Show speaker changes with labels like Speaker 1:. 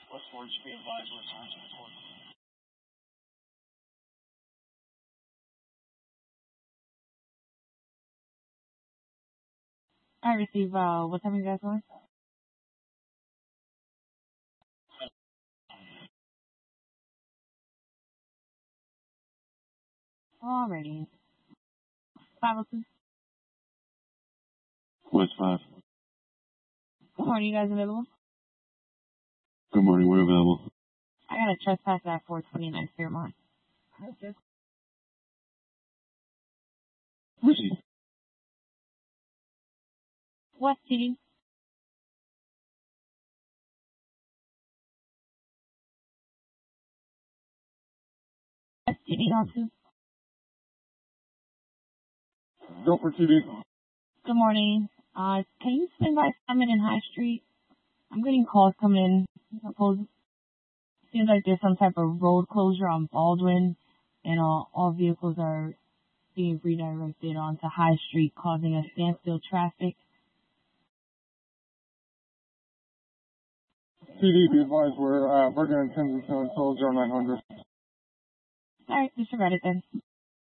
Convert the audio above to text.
Speaker 1: Westward should be advised we're trying to report.
Speaker 2: I received, what time are you guys going? Alrighty. 502.
Speaker 3: West 5.
Speaker 2: Good morning, you guys available?
Speaker 3: Good morning, we're available.
Speaker 2: I got a trespass at 429 Fairmont.
Speaker 3: Proceed.
Speaker 2: West TD. West TD on 2.
Speaker 3: Go for TD.
Speaker 2: Good morning. Can you swing by Summit and High Street? I'm getting calls coming in. Suppose seems like there's some type of road closure on Baldwin, and all vehicles are being redirected onto High Street, causing a standstill traffic.
Speaker 3: TD, be advised, we're Bergen and Kensington until 0900.
Speaker 2: Alright, disregard it then.